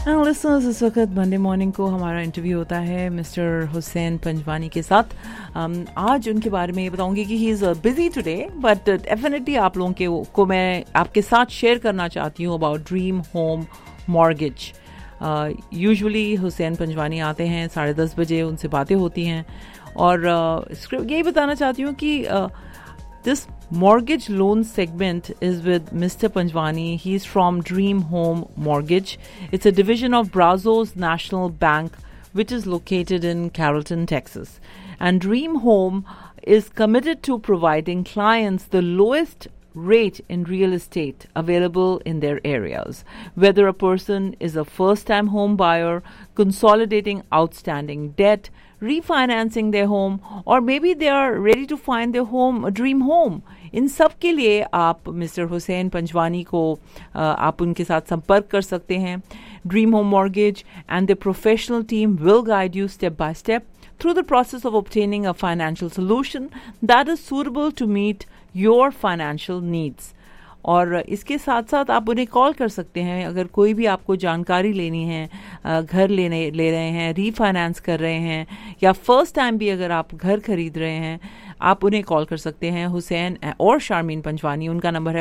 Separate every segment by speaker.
Speaker 1: Listeners, इस वक्त Monday morning को हमारा इंटरव्यू होता है मिस्टर हुसैन पंजवानी के साथ। आज उनके बारे में ये बताऊंगी कि he is busy today, but definitely आप लोगों को मैं आपके साथ शेयर करना चाहती हूँ about dream home mortgage. Usually Hussain Panjwani आते हैं 10:30 बजे, उनसे बातें होती हैं और यही बताना चाहती हूँ कि this mortgage loan segment is with Mr. Panjwani. He's from Dream Home Mortgage. It's a division of Brazos National Bank, which is located in Carrollton, Texas. And Dream Home is committed to providing clients the lowest rate in real estate available in their areas. Whether a person is a first-time home buyer, consolidating outstanding debt, refinancing their home, or maybe they are ready to find their home, a dream home. इन सब के लिए आप mister Hussain Panjwani को आप उनके साथ संपर्क कर सकते हैं. Dream home mortgage and the professional team will guide you step by step through the process of obtaining a financial solution that is suitable to meet your financial needs. और इसके साथ साथ आप उन्हें कॉल कर सकते हैं अगर कोई भी आपको जानकारी लेनी है, घर ले रहे हैं, रीफाइनेंस कर रहे हैं, या फर्स्ट टाइम भी अगर आप घर खरीद रहे हैं, आप उन्हें कॉल कर सकते हैं. हुसैन और शारमीन पंजवानी, उनका नंबर है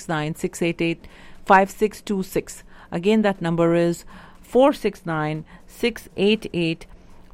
Speaker 1: 469-688-5626. Again that number is 469-688-5626.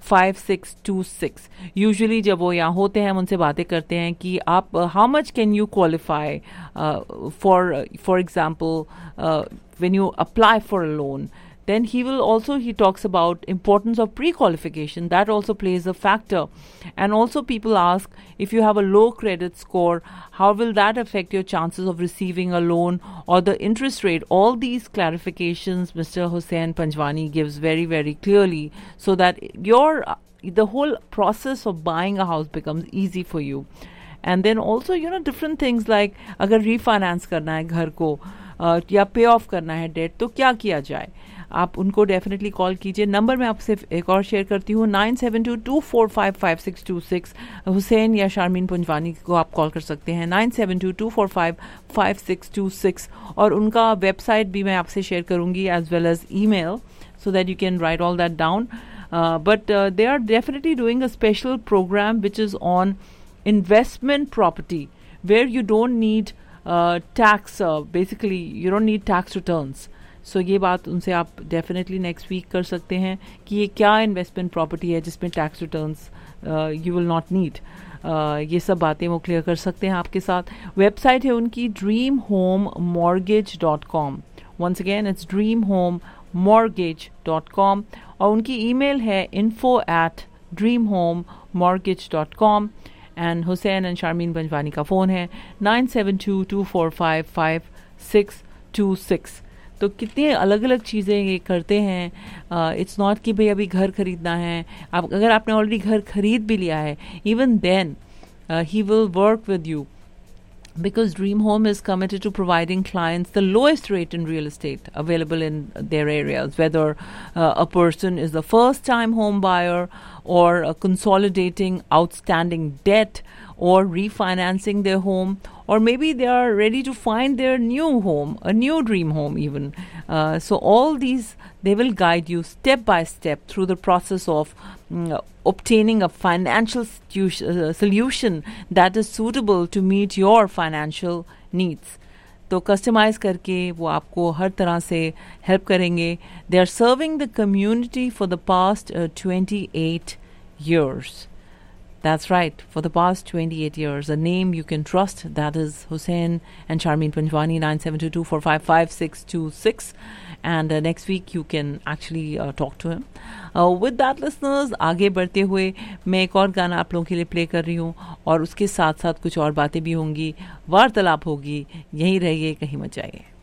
Speaker 1: Usually जब वो यहाँ होते हैं हम उनसे बातें करते हैं कि आप how much can you qualify for example when you apply for a loan. Then he talks about importance of pre-qualification. That also plays a factor. And also people ask, if you have a low credit score, how will that affect your chances of receiving a loan or the interest rate? All these clarifications Mr. Husain Panjwani gives very, very clearly, so that the whole process of buying a house becomes easy for you. And then also, different things like अगर refinance करना है घर को या पे of करना है date, तो क्या किया जाए. आप उनको डेफिनेटली कॉल कीजिए. नंबर मैं आपसे एक और शेयर करती हूँ, 9722455626. हुसैन या शारमीन पंजवानी को आप कॉल कर सकते हैं 9722455626. और उनका वेबसाइट भी मैं आपसे शेयर करूँगी as well as email, so that you can write all that down. But they are definitely doing a special program which is on investment property, where you don't need tax, basically you don't need tax returns. So ये बात उनसे आप definitely next week कर सकते हैं कि ये क्या इन्वेस्टमेंट प्रॉपर्टी है जिसमें tax returns you will not need. ये सब बातें वो क्लियर कर सकते हैं आपके साथ. वेबसाइट है उनकी dreamhomemortgage.com. Once again it's dreamhomemortgage.com. और उनकी ईमेल है info@dreamhomemortgage.com. And Hussain and Sharmin Panjwani का फ़ोन है 9722455626. तो कितनी अलग अलग चीज़ें ये करते हैं. इट्स नॉट कि भाई अभी घर खरीदना है. अगर आपने ऑलरेडी घर खरीद भी लिया है, even then he will work with you, because Dream Home is committed to providing clients the lowest rate in real estate available in their areas, whether a person is a first-time home buyer or consolidating outstanding debt or refinancing their home, or maybe they are ready to find their new home, a new dream home even. So all these, they will guide you step by step through the process of obtaining a financial solution that is suitable to meet your financial needs. तो customise करके वो आपको हर तरह से help करेंगे. They are serving the community for the past 28 years. That's right, for the past 28 years. A name you can trust, that is Husain and Sharmeen Panjwani. 9722455626. And next week you can actually talk to him. With that, listeners, आगे बढ़ते हुए मैं एक और गाना आप लोगों के लिए प्ले कर रही हूँ, और उसके साथ साथ कुछ और बातें भी होंगी, वार्तालाप होगी. यहीं रहिए, कहीं मत जाइए.